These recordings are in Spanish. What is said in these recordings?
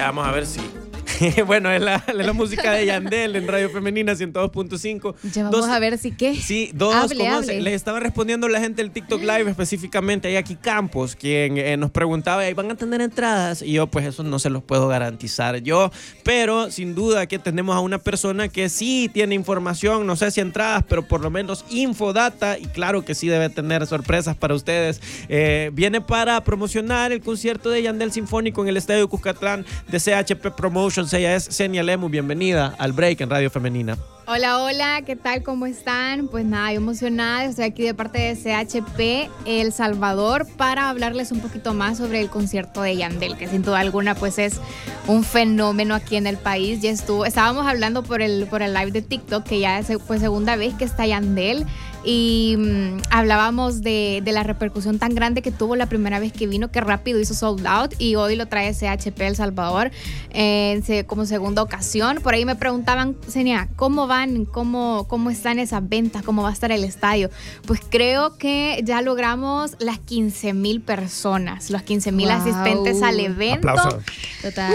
Ya vamos a ver si... Bueno, es la música de Yandel en Radio Femenina 102.5. Ya vamos a ver si qué. Sí, hable. Les estaba respondiendo la gente del TikTok Live, específicamente ahí aquí Campos, quien nos preguntaba, ¿van a tener entradas? Y yo, pues eso no se los puedo garantizar yo, pero sin duda que tenemos a una persona que sí tiene información, no sé si entradas, pero por lo menos infodata, y claro que sí debe tener sorpresas para ustedes. Viene para promocionar el concierto de Yandel Sinfónico en el Estadio Cuscatlán de CHP Promotions. Ella es Xenia Lemus. Bienvenida al Break en Radio Femenina. Hola, ¿qué tal? ¿Cómo están? Pues nada, yo emocionada, estoy aquí de parte de CHP El Salvador para hablarles un poquito más sobre el concierto de Yandel, que sin duda alguna pues es un fenómeno aquí en el país. Ya estábamos hablando por el live de TikTok, que ya es pues segunda vez que está Yandel, y hablábamos de la repercusión tan grande que tuvo la primera vez que vino, que rápido hizo sold out, y hoy lo trae CHP El Salvador como segunda ocasión. Por ahí me preguntaban, Xenia, ¿cómo van? ¿Cómo están esas ventas? ¿Cómo va a estar el estadio? Pues creo que ya logramos las 15,000 personas, los 15,000 asistentes al evento. Aplausos. Total.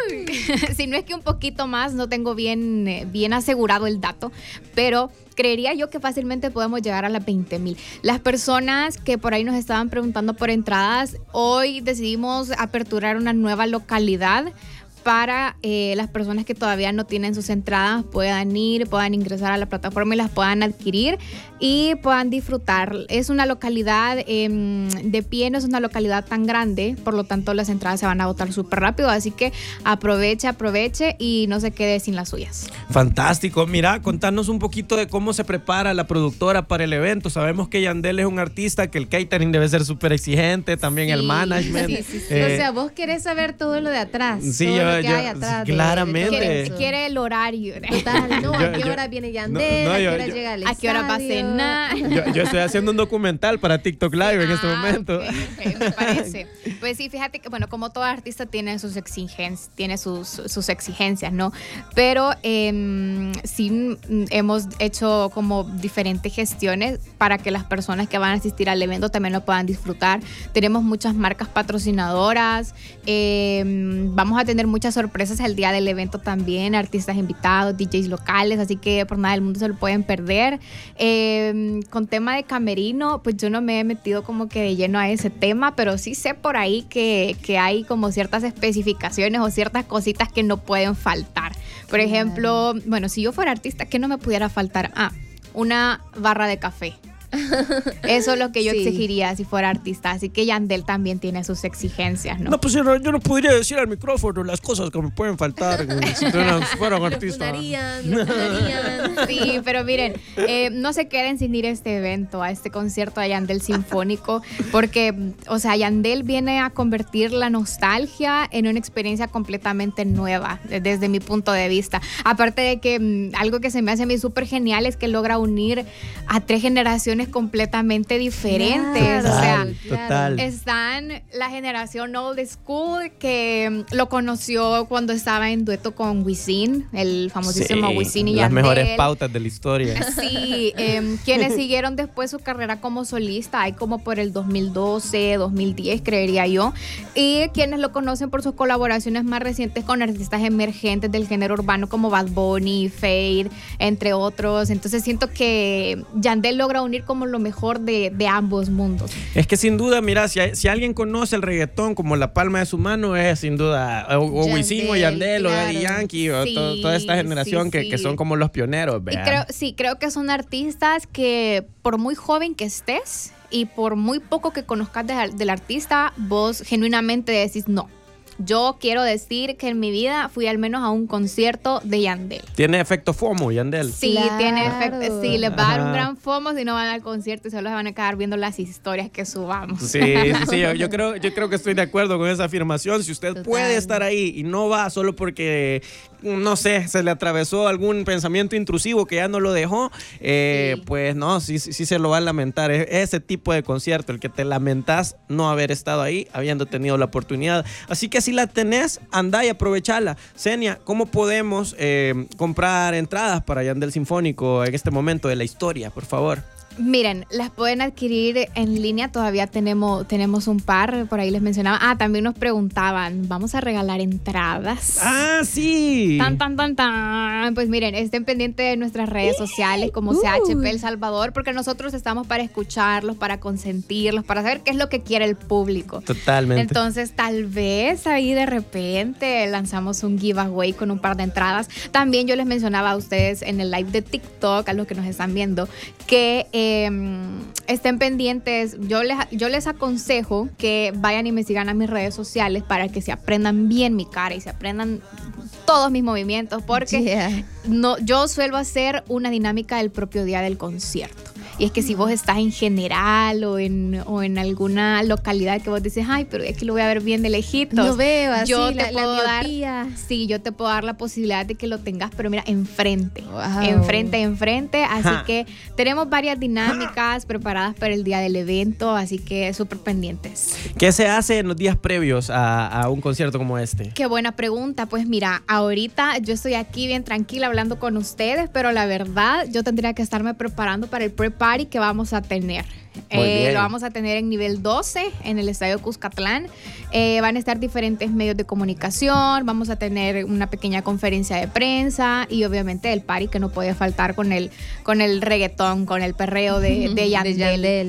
Si no es que un poquito más, no tengo bien asegurado el dato, pero creería yo que fácilmente podemos llegar a las 20,000. Las personas que por ahí nos estaban preguntando por entradas, hoy decidimos aperturar una nueva localidad para las personas que todavía no tienen sus entradas, puedan ingresar a la plataforma y las puedan adquirir y puedan disfrutar. Es una localidad de pie, no es una localidad tan grande, por lo tanto las entradas se van a agotar súper rápido, así que aproveche y no se quede sin las suyas. Fantástico. Mira, contanos un poquito de cómo se prepara la productora para el evento. Sabemos que Yandel es un artista, que el catering debe ser súper exigente, también el management. Sí. O sea, vos querés saber todo lo de atrás. Sí, todo lo que hay atrás. Claramente. Quiere el horario. Total, no, ¿a qué hora viene Yandel? ¿A qué hora llega el estadio? ¿A qué hora va a cenar? Yo estoy haciendo un documental para TikTok Live en este momento. Okay, me parece. Pues sí, fíjate que, bueno, como todo artista tiene sus exigencias, ¿no? Pero sí hemos hecho como diferentes gestiones para que las personas que van a asistir al evento también lo puedan disfrutar. Tenemos muchas marcas patrocinadoras, vamos a tener muchas sorpresas el día del evento también, artistas invitados, DJs locales, así que por nada del mundo se lo pueden perder. Con tema de camerino, pues yo no me he metido como que de lleno a ese tema, pero sí sé por ahí que hay como ciertas especificaciones o ciertas cositas que no pueden faltar. Por ejemplo, bueno, si yo fuera artista, ¿qué no me pudiera faltar? Una barra de café. Eso es lo que yo exigiría si fuera artista. Así que Yandel también tiene sus exigencias, ¿no? No, pues yo no podría decir al micrófono las cosas que me pueden faltar si fuera un artista. Sí, pero miren, no se queden sin ir a este evento, a este concierto de Yandel Sinfónico, porque, o sea, Yandel viene a convertir la nostalgia en una experiencia completamente nueva, desde mi punto de vista. Aparte de que algo que se me hace a mí súper genial es que logra unir a 3 generaciones completamente diferentes. Claro, o sea, total. Están la generación old school que lo conoció cuando estaba en dueto con Wisin, el famosísimo Wisin y Yandel. Las mejores pautas de la historia. Sí, quienes siguieron después su carrera como solista, hay como por el 2012, 2010 creería yo, y quienes lo conocen por sus colaboraciones más recientes con artistas emergentes del género urbano como Bad Bunny, Fade, entre otros. Entonces siento que Yandel logra unir como lo mejor de ambos mundos. Es que sin duda, mira, si alguien conoce el reggaetón como la palma de su mano, es sin duda o Wisin o Yandel, claro, o Daddy Yankee o toda esta generación que son como los pioneros. Y creo que son artistas que por muy joven que estés y por muy poco que conozcas del artista, vos genuinamente decís no. Yo quiero decir que en mi vida fui al menos a un concierto de Yandel. ¿Tiene efecto FOMO, Yandel? Sí, claro. Tiene efecto. Sí, les va a dar un gran FOMO si no van al concierto y solo se van a quedar viendo las historias que subamos. Sí, yo creo que estoy de acuerdo con esa afirmación. Si usted puede estar ahí y no va solo porque, no sé, se le atravesó algún pensamiento intrusivo que ya no lo dejó, pues no, sí se lo va a lamentar. Es ese tipo de concierto, el que te lamentas no haber estado ahí, habiendo tenido la oportunidad. Así que si la tenés, andá y aprovechala. Xenia, ¿cómo podemos comprar entradas para Yandel Sinfónico en este momento de la historia, por favor? Miren, las pueden adquirir en línea, todavía tenemos un par, por ahí les mencionaba. También nos preguntaban, ¿vamos a regalar entradas? Sí. Tan. Pues miren, estén pendientes de nuestras redes sociales como CHP El Salvador, porque nosotros estamos para escucharlos, para consentirlos, para saber qué es lo que quiere el público. Totalmente. Entonces, tal vez ahí de repente lanzamos un giveaway con un par de entradas. También yo les mencionaba a ustedes en el live de TikTok, a los que nos están viendo, que estén pendientes. Yo les aconsejo que vayan y me sigan a mis redes sociales para que se aprendan bien mi cara y se aprendan todos mis movimientos, porque yo suelo hacer una dinámica del propio día del concierto. Y es que si vos estás en general o en alguna localidad que vos dices, ay, pero es que lo voy a ver bien de lejitos. No veo así, yo te puedo dar la posibilidad de que lo tengas, pero mira, enfrente. Wow. Enfrente. Así que tenemos varias dinámicas preparadas para el día del evento, así que súper pendientes. ¿Qué se hace en los días previos a un concierto como este? Qué buena pregunta. Pues mira, ahorita yo estoy aquí bien tranquila hablando con ustedes, pero la verdad yo tendría que estarme preparando para el pre-party que vamos a tener. Lo vamos a tener en nivel 12 en el Estadio Cuscatlán. Van a estar diferentes medios de comunicación, vamos a tener una pequeña conferencia de prensa y obviamente el party que no puede faltar con el reggaetón, con el perreo de Yandel.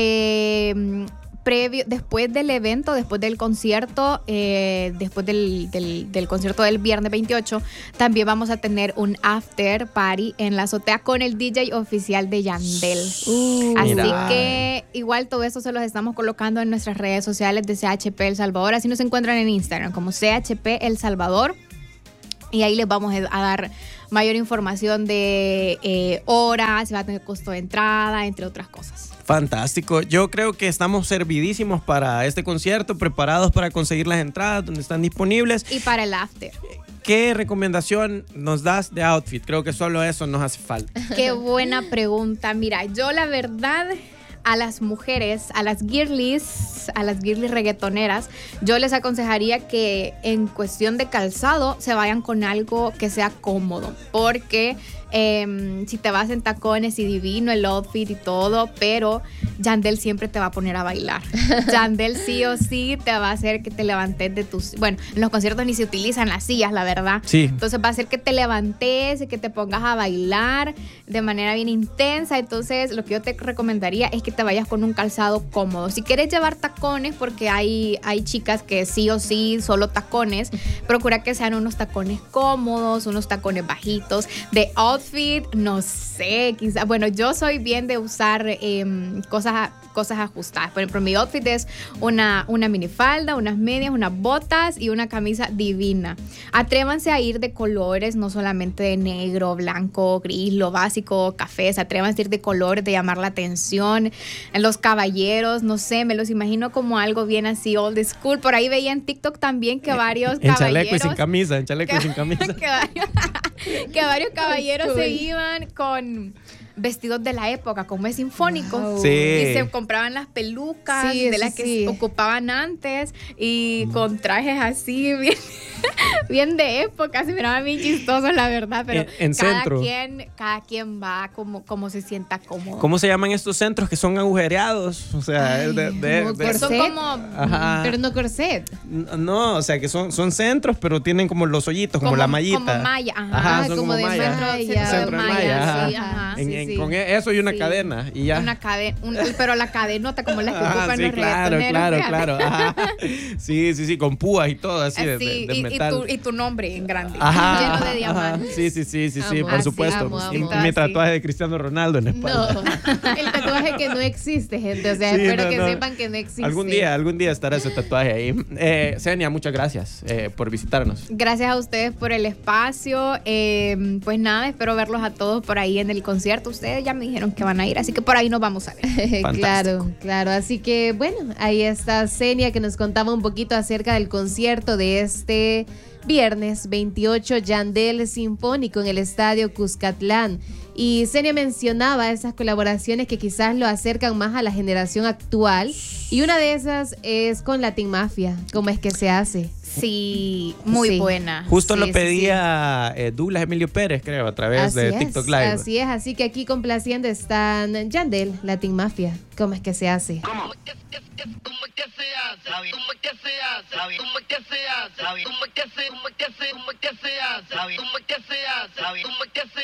Después del evento, después del concierto, después del concierto del viernes 28, también vamos a tener un after party en la azotea con el DJ oficial de Yandel. Así que igual todo eso se los estamos colocando en nuestras redes sociales de CHP El Salvador. Así nos encuentran en Instagram como CHP El Salvador. Y ahí les vamos a dar mayor información de horas, si va a tener costo de entrada, entre otras cosas. Fantástico. Yo creo que estamos servidísimos para este concierto, preparados para conseguir las entradas donde están disponibles. Y para el after. ¿Qué recomendación nos das de outfit? Creo que solo eso nos hace falta. Qué buena pregunta. Mira, yo la verdad, a las mujeres, a las girlies reggaetoneras, yo les aconsejaría que en cuestión de calzado se vayan con algo que sea cómodo, porque si te vas en tacones y divino el outfit y todo, pero Yandel siempre te va a poner a bailar. Yandel sí o sí te va a hacer que te levantes de tus... Bueno, en los conciertos ni se utilizan las sillas, la verdad. Sí. Entonces va a hacer que te levantes y que te pongas a bailar de manera bien intensa. Entonces lo que yo te recomendaría es que te vayas con un calzado cómodo. Si quieres llevar tacones, porque hay chicas que sí o sí solo tacones, procura que sean unos tacones cómodos, unos tacones bajitos. De outfit, no sé, quizá, bueno, yo soy bien de usar cosas ajustadas. Por ejemplo, mi outfit es una minifalda, unas medias, unas botas y una camisa divina. Atrévanse a ir de colores, no solamente de negro, blanco, gris, lo básico, cafés. Atrévanse a ir de colores, de llamar la atención. Los caballeros, no sé, me los imagino como algo bien así old school. Por ahí veía en TikTok también que varios caballeros... En chaleco y sin camisa. que varios caballeros se iban con vestidos de la época, como es sinfónico. Wow. Sí. Y se compraban las pelucas de las que ocupaban antes y con trajes así bien de época. Se miraban bien chistosos, la verdad, pero cada quien va como se sienta cómodo. ¿Cómo se llaman estos centros que son agujereados? O sea, son como... Ajá. Pero no corset. No, o sea, que son centros, pero tienen como los hoyitos, como la mallita. Como malla, ajá, son como de malla. Centro de malla, sí, ajá. Con eso y una cadena y ya. Una cadena, pero la cadenota como las que ocupan los reggaetoneros. Claro. Ajá. Sí, con púas y todo así de metal. Y tu nombre en grande, ajá, lleno de diamantes. Sí, por supuesto. Y mi tatuaje de Cristiano Ronaldo en la espalda. No, el tatuaje que no existe, gente. O sea, espero que sepan que no existe. Algún día estará ese tatuaje ahí. Senia, muchas gracias por visitarnos. Gracias a ustedes por el espacio. Pues nada, espero verlos a todos por ahí en el concierto. Ustedes ya me dijeron que van a ir, así que por ahí nos vamos a ver. Claro. Así que bueno, ahí está Senia que nos contaba un poquito acerca del concierto de este viernes 28, Yandel Sinfónico en el Estadio Cuscatlán. Y Senia mencionaba esas colaboraciones que quizás lo acercan más a la generación actual. Y una de esas es con Latin Mafia. ¿Cómo es que se hace? Sí, muy Sí. buena. Justo Sí, lo sí, pedía Douglas Emilio Pérez, creo, a través de TikTok Live. Así es, así que aquí complaciendo están Yandel, Latin Mafia. ¿Cómo es que se hace? ¿Cómo es que se hace? ¿Cómo es que se hace? ¿Cómo es que se hace? ¿Cómo es que se hace? ¿Cómo es que se hace? ¿Cómo es que se hace? ¿Cómo es que se hace? ¿Cómo es que se